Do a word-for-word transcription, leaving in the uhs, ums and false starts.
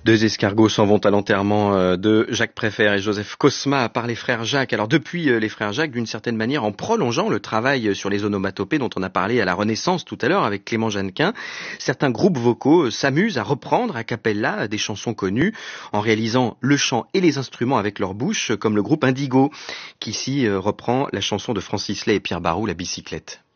Deux escargots s'en vont à l'enterrement euh, de Jacques Préfert et Joseph Cosma par les frères Jacques. Alors depuis euh, les frères Jacques, d'une certaine manière, en prolongeant le travail sur les onomatopées dont on a parlé à la Renaissance tout à l'heure avec Clément Jeannequin, certains groupes vocaux euh, s'amusent à reprendre a cappella des chansons connues en réalisant le chant et les instruments avec leur bouche, comme le groupe Indigo qui ici euh, reprend la chanson de Francis Lay et Pierre Barou, La bicyclette.